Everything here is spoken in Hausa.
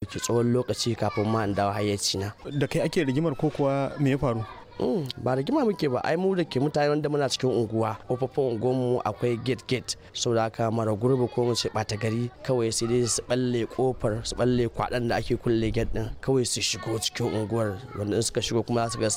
ɗauki tsawon lokaci kafin ma in dawo hayyacina. Da kai ake rigimar ko kuwa me ya faru? Ba rigima muke ba, ai mu da ke mutane wanda muna cikin unguwa, kofofin unguwarmu akwai gate saboda haka mara gurbi ko mu ce ɓata gari kawai sai dai su balle kofar, su balle kwaɗan da ake kulle gate din kawai su shigo cikin unguwar, wanda in suka shigo kuma za su ga